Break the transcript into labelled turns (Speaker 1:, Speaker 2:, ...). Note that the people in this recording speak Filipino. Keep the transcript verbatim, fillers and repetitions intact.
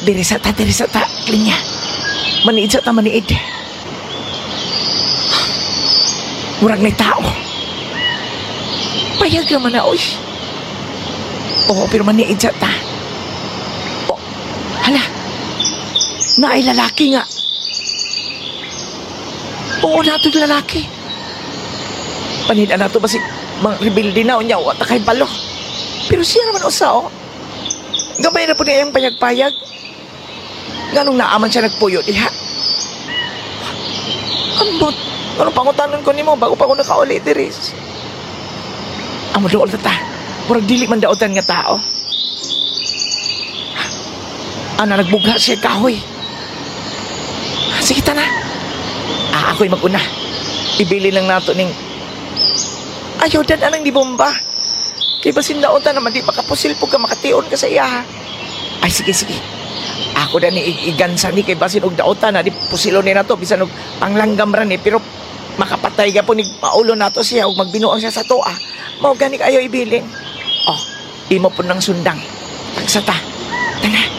Speaker 1: Diri sa ta, diri sa ta, linya. Maniid sa ta, maniid. Murag may tao. Payag naman na, oy. Oo, pero maniid sa ta. Oh, hala. Na ay lalaki nga. Oo, nato yung lalaki. Panida na to, basi mga rebelde na, unya, wata kay balo. Pero siya naman usa, oh. Gamay na po niya yung payag-payag. Ganong naaman siya nagpuyo, diha. Ambot, ganong pangutanon ko ni mo bago pa ako nakauli, Diris. Amo dool ta ta. Murag dili man daotan nga tao. Ana nagbugha siya kahoy. Sige ta na. Ah, ako'y mag-una. Ibili lang nato ning ayaw dan anang di bomba. Kay basin daon ta naman di makapusil po ka makation ka sa iya. Ay sige sige. Ako dan ni igansa ni kay basin og daotan na di pusilo ni nato bisan og panglanggam ra ni pero makapatay ga po ni paulo nato siya og magbinuang siya sa toa. Mao gani kayo ibilin. Oh, imo po nang sundang. Tagsata. Tana.